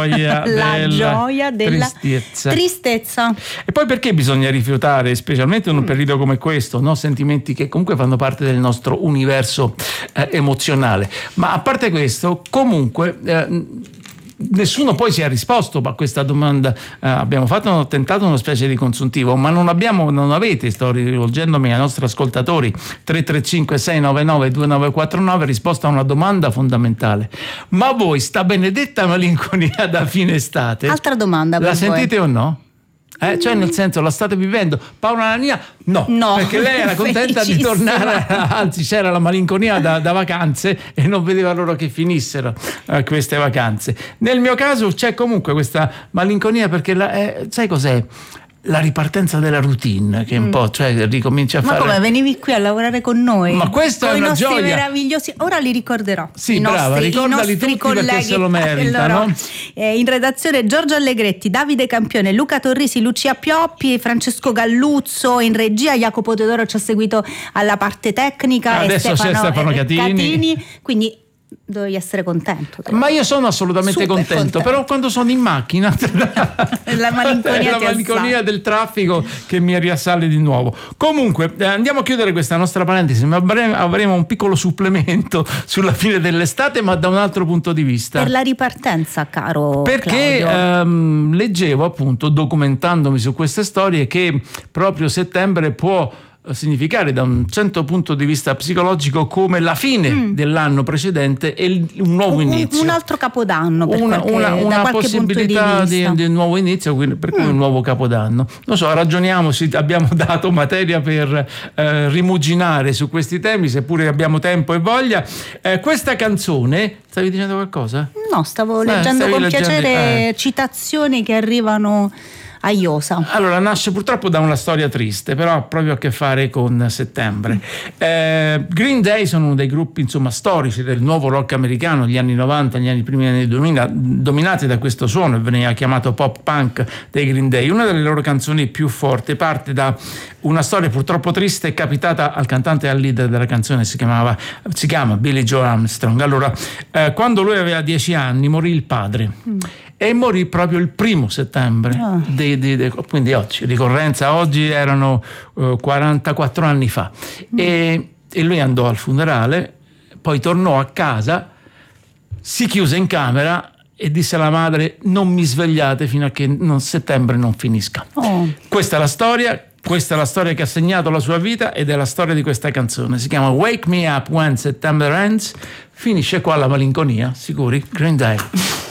gioia della tristezza. E poi perché bisogna rifiutare, specialmente in un periodo come questo, no? Sentimenti che comunque fanno parte del nostro universo emozionale. Ma a parte questo, comunque nessuno poi si è risposto a questa domanda. Abbiamo tentato una specie di consuntivo, ma non avete, sto rivolgendomi ai nostri ascoltatori, 335 699 2949, risposta a una domanda fondamentale: ma voi sta benedetta malinconia da fine estate altra domanda la sentite o no? Cioè, nel senso, la state vivendo? Paola Nania no, perché lei era contenta di tornare, anzi c'era la malinconia da vacanze e non vedeva l'ora che finissero queste vacanze. Nel mio caso c'è comunque questa malinconia perché sai cos'è? La ripartenza della routine, che un po', cioè, ricomincia a fare. Ma come, venivi qui a lavorare con noi? Ma questa è una gioia. I nostri meravigliosi, ora li ricorderò. Sì, brava, ricordali tutti colleghi, perché se lo meritano. Allora, in redazione Giorgio Allegretti, Davide Campione, Luca Torrisi, Lucia Pioppi, Francesco Galluzzo, in regia Jacopo Teodoro ci ha seguito alla parte tecnica, adesso c'è Stefano Catini. Quindi dovevi essere contento. Ma io sono assolutamente contento, però quando sono in macchina la malinconia del traffico che mi riassale di nuovo. Comunque andiamo a chiudere questa nostra parentesi, ma avremo un piccolo supplemento sulla fine dell'estate, ma da un altro punto di vista, per la ripartenza, caro perché leggevo, appunto, documentandomi su queste storie, che proprio settembre può significare da un certo punto di vista psicologico come la fine dell'anno precedente e un nuovo inizio, un altro capodanno, una possibilità di un nuovo inizio, quindi per cui un nuovo capodanno. Non so, ragioniamo, abbiamo dato materia per rimuginare su questi temi, seppure abbiamo tempo e voglia. Questa canzone, stavi dicendo qualcosa? No, stavo leggendo con piacere citazioni che arrivano a iosa. Allora, nasce purtroppo da una storia triste, però ha proprio a che fare con settembre. Green Day sono uno dei gruppi, insomma, storici del nuovo rock americano, gli anni 90, gli primi anni 2000, dominati da questo suono, veniva chiamato pop punk dei Green Day. Una delle loro canzoni più forti parte da una storia purtroppo triste capitata al cantante e al leader della canzone, si chiama Billy Joe Armstrong. Allora, quando lui aveva 10 anni morì il padre. E morì proprio il 1 settembre, quindi oggi, ricorrenza oggi, erano 44 anni fa. E lui andò al funerale, poi tornò a casa, si chiuse in camera e disse alla madre: non mi svegliate fino a che settembre non finisca. Questa è la storia che ha segnato la sua vita, ed è la storia di questa canzone. Si chiama Wake Me Up When September Ends. Finisce qua la malinconia, sicuri? Green Day.